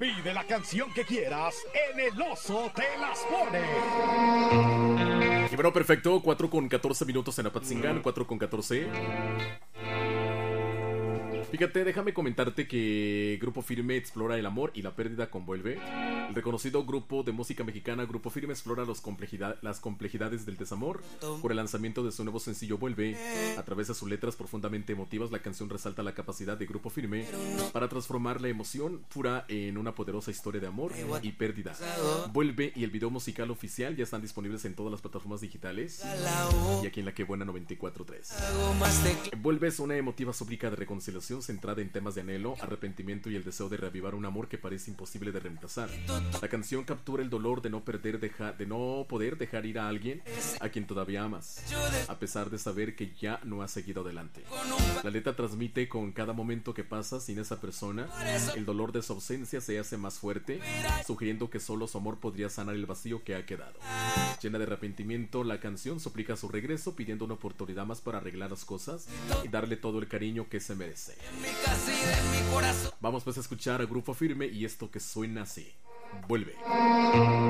Pide la canción que quieras en El Oso Te Las Pone. Y bueno, perfecto, 4:14 en Apatzingán, 4:14. Fíjate, déjame comentarte que Grupo Firme explora el amor y la pérdida con Vuelve. El reconocido grupo de música mexicana Grupo Firme explora las complejidades del desamor. Por el lanzamiento de su nuevo sencillo Vuelve, a través de sus letras profundamente emotivas, la canción resalta la capacidad de Grupo Firme para transformar la emoción pura en una poderosa historia de amor y pérdida. Vuelve y el video musical oficial ya están disponibles en todas las plataformas digitales y aquí en La Que Buena 94.3. Vuelve es una emotiva súplica de reconciliación centrada en temas de anhelo, arrepentimiento y el deseo de reavivar un amor que parece imposible de reemplazar. La canción captura el dolor de no poder dejar ir a alguien a quien todavía amas, a pesar de saber que ya no has seguido adelante. La letra transmite con cada momento que pasa sin esa persona, el dolor de su ausencia se hace más fuerte, sugiriendo que solo su amor podría sanar el vacío que ha quedado. Llena de arrepentimiento, la canción suplica su regreso, pidiendo una oportunidad más para arreglar las cosas y darle todo el cariño que se merece. Vamos pues a escuchar a Grupo Firme y esto que suena así. Vuelve.